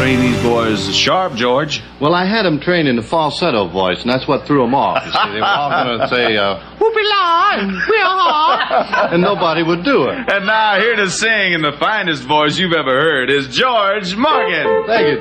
train these boys sharp, George. Well, I had them trained in the falsetto voice, and that's what threw them off. You see, they were all going to say, whoopee-la, we're and nobody would do it. And now here to sing in the finest voice you've ever heard is George Morgan. Thank you,